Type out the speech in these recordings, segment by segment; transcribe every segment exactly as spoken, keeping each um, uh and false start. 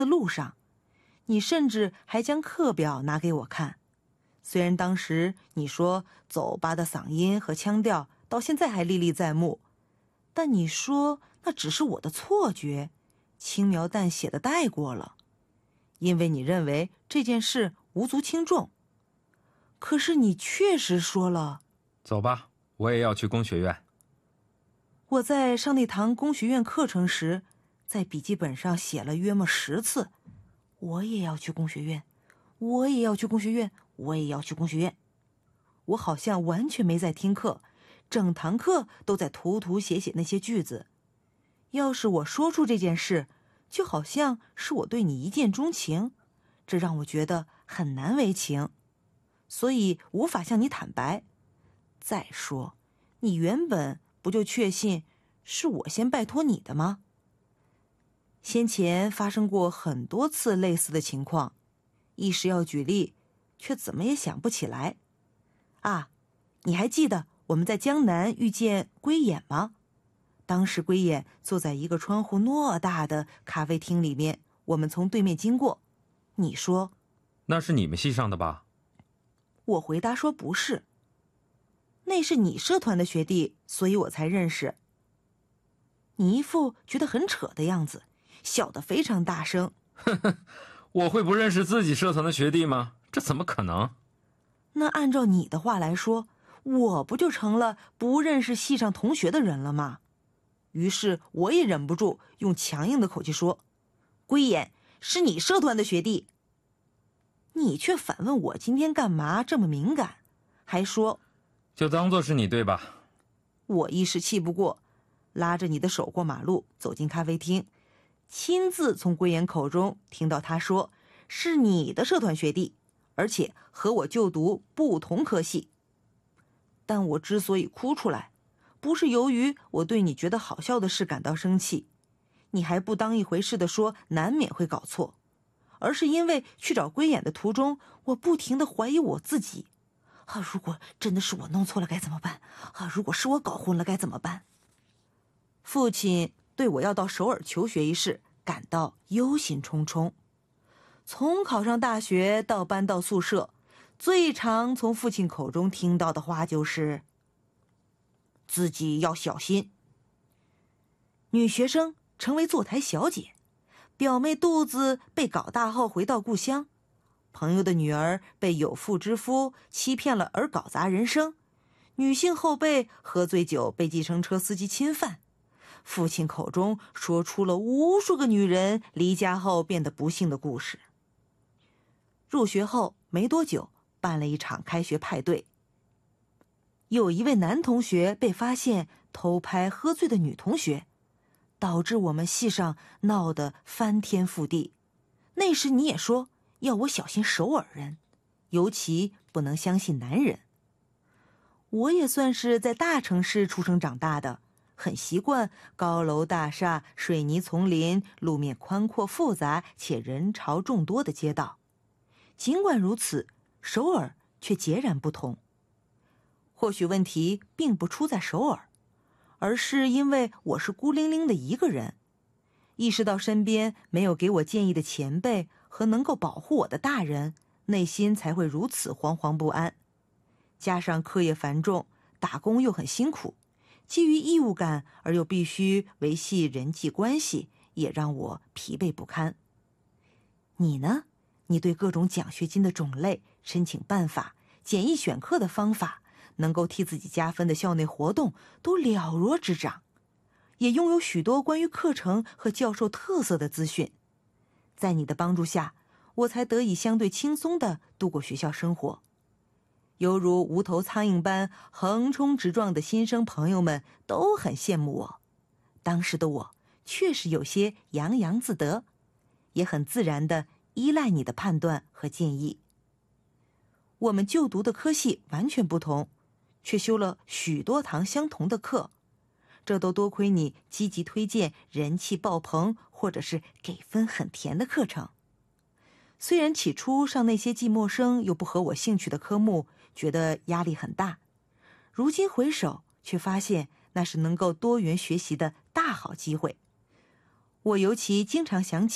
的路上，你甚至还将课表拿给我看。虽然当时你说走吧的嗓音和腔调到现在还历历在目，但你说那只是我的错觉，轻描淡写的带过了，因为你认为这件事无足轻重。可是你确实说了， 走吧，我也要去工学院。 我在上那堂工学院课程时，在笔记本上写了约莫十次，我也要去工学院，我也要去工学院，我也要去工学院。我好像完全没在听课，整堂课都在涂涂写写那些句子。要是我说出这件事，就好像是我对你一见钟情，这让我觉得很难为情，所以无法向你坦白。再说，你原本不就确信是我先拜托你的吗？先前发生过很多次类似的情况，一时要举例，却怎么也想不起来。啊，你还记得我们在江南遇见龟眼吗？当时龟眼坐在一个窗户偌大的咖啡厅里面，我们从对面经过。你说， 那是你们系上的吧？ 我回答说不是。那是你社团的学弟，所以我才认识。你一副觉得很扯的样子，笑得非常大声。 我会不认识自己社团的学弟吗？这怎么可能？ 那按照你的话来说，我不就成了不认识系上同学的人了吗？于是我也忍不住用强硬的口气说，龟眼是你社团的学弟。你却反问我今天干嘛这么敏感，还说就当作是你对吧？ 我一时气不过，拉着你的手过马路，走进咖啡厅，亲自从龟眼口中听到他说是你的社团学弟，而且和我就读不同科系。但我之所以哭出来，不是由于我对你觉得好笑的事感到生气，你还不当一回事地说难免会搞错，而是因为去找龟眼的途中，我不停地怀疑我自己。啊，如果真的是我弄错了该怎么办？啊，如果是我搞混了该怎么办？父亲对我要到首尔求学一事感到忧心忡忡。从考上大学到搬到宿舍，最常从父亲口中听到的话就是自己要小心。女学生成为坐台小姐，表妹肚子被搞大后回到故乡，朋友的女儿被有妇之夫欺骗了而搞砸人生，女性后辈喝醉酒被计程车司机侵犯，父亲口中说出了无数个女人离家后变得不幸的故事。入学后没多久，办了一场开学派对，有一位男同学被发现偷拍喝醉的女同学，导致我们系上闹得翻天覆地。那时你也说要我小心首尔人，尤其不能相信男人。我也算是在大城市出生长大的，很习惯高楼大厦、水泥丛林、路面宽阔复杂且人潮众多的街道。尽管如此，首尔却截然不同。或许问题并不出在首尔，而是因为我是孤零零的一个人，意识到身边没有给我建议的前辈和能够保护我的大人，内心才会如此惶惶不安。加上课业繁重，打工又很辛苦，基于义务感而又必须维系人际关系，也让我疲惫不堪。你呢？你对各种奖学金的种类、申请办法、简易选课的方法，能够替自己加分的校内活动都了若指掌，也拥有许多关于课程和教授特色的资讯。在你的帮助下，我才得以相对轻松地度过学校生活。犹如无头苍蝇般横冲直撞的新生朋友们都很羡慕我。当时的我确实有些洋洋自得，也很自然地依赖你的判断和建议。我们就读的科系完全不同，却修了许多堂相同的课，这都多亏你积极推荐人气爆棚或者是给分很甜的课程。虽然起初上那些既陌生又不合我兴趣的科目，觉得压力很大，如今回首却发现那是能够多元学习的大好机会。我尤其经常想起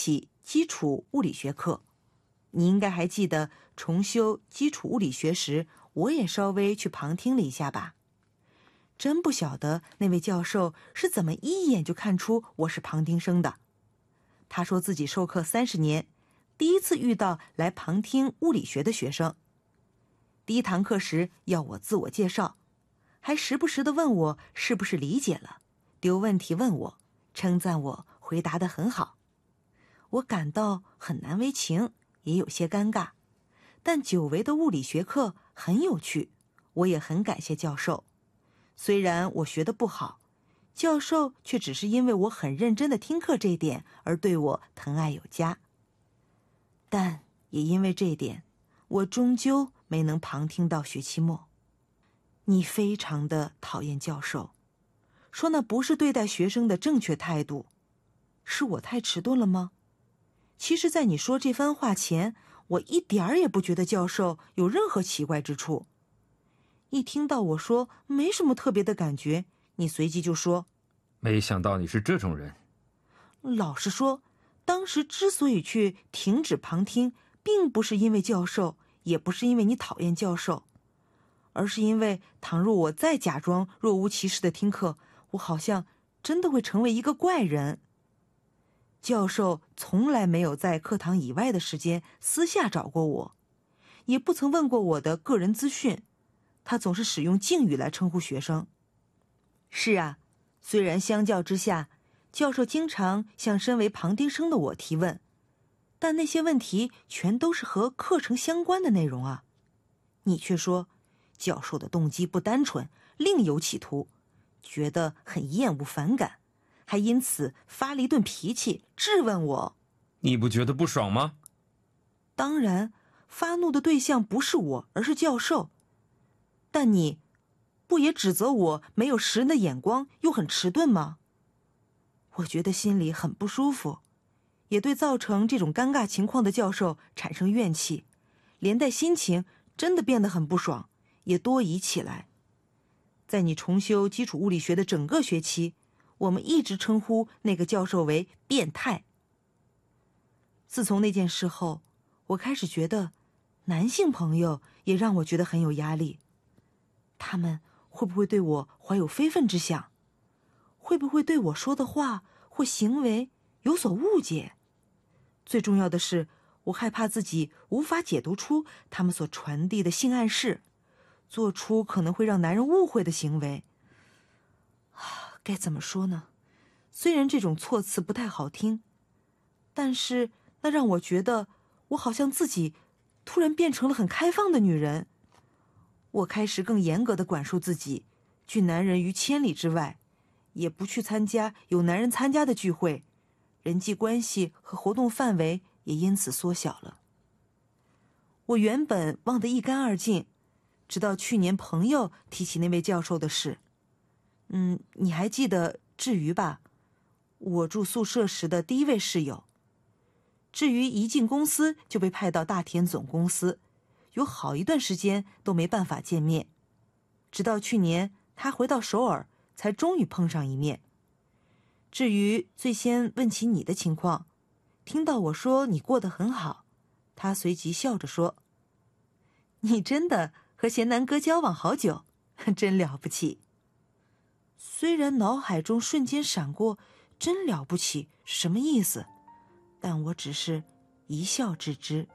基础物理学课。你应该还记得重修基础物理学时，我也稍微去旁听了一下吧。真不晓得那位教授是怎么一眼就看出我是旁听生的。他说自己授课三十年，第一次遇到来旁听物理学的学生。第一堂课时要我自我介绍，还时不时地问我是不是理解了，丢问题问我，称赞我回答得很好。我感到很难为情，也有些尴尬，但久违的物理学课很有趣，我也很感谢教授。虽然我学得不好，教授却只是因为我很认真地听课这一点而对我疼爱有加。但也因为这一点，我终究没能旁听到学期末。你非常的讨厌教授，说那不是对待学生的正确态度。是我太迟钝了吗？其实在你说这番话前，我一点儿也不觉得教授有任何奇怪之处。一听到我说没什么特别的感觉，你随即就说， 没想到你是这种人。 老实说，当时之所以去停止旁听，并不是因为教授，也不是因为你讨厌教授，而是因为倘若我再假装若无其事的听课，我好像真的会成为一个怪人。教授从来没有在课堂以外的时间私下找过我，也不曾问过我的个人资讯，他总是使用敬语来称呼学生。是啊，虽然相较之下，教授经常向身为旁听生的我提问，但那些问题全都是和课程相关的内容啊。你却说，教授的动机不单纯，另有企图，觉得很厌恶反感，还因此发了一顿脾气，质问我。 你不觉得不爽吗？ 当然，发怒的对象不是我，而是教授。但你不也指责我没有识人的眼光，又很迟钝吗？我觉得心里很不舒服，也对造成这种尴尬情况的教授产生怨气，连带心情真的变得很不爽，也多疑起来。在你重修基础物理学的整个学期，我们一直称呼那个教授为变态。自从那件事后，我开始觉得男性朋友也让我觉得很有压力。他们会不会对我怀有非分之想？会不会对我说的话或行为有所误解？最重要的是，我害怕自己无法解读出他们所传递的性暗示，做出可能会让男人误会的行为。啊，该怎么说呢？虽然这种措辞不太好听，但是那让我觉得我好像自己突然变成了很开放的女人。我开始更严格地管束自己，拒男人于千里之外，也不去参加有男人参加的聚会，人际关系和活动范围也因此缩小了。我原本忘得一干二净，直到去年朋友提起那位教授的事。嗯，你还记得志瑜吧？我住宿舍时的第一位室友。志瑜一进公司就被派到大田总公司，有好一段时间都没办法见面，直到去年他回到首尔，才终于碰上一面。至于最先问起你的情况，听到我说你过得很好，他随即笑着说，你真的和贤南哥交往好久，真了不起。虽然脑海中瞬间闪过真了不起什么意思，但我只是一笑置之。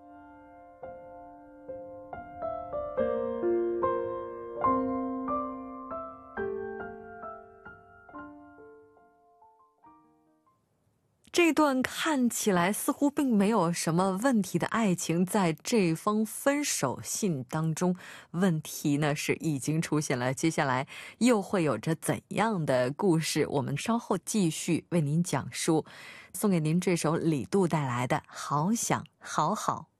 这段看起来似乎并没有什么问题的爱情，在这封分手信当中，问题呢是已经出现了。接下来又会有着怎样的故事？我们稍后继续为您讲述。送给您这首李杜带来的《好想好好》。